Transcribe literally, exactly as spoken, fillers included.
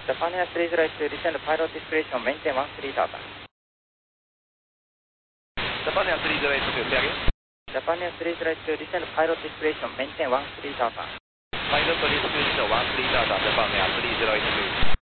Japan Air three zero eight two, descend pilot discretion, maintain one three Delta. Japan Air three zero eight two, say again. Japan Air three zero eight two, descend pilot discretion, maintain one three Delta. Pilot discretion one three Delta, Japan Air three zero eight two.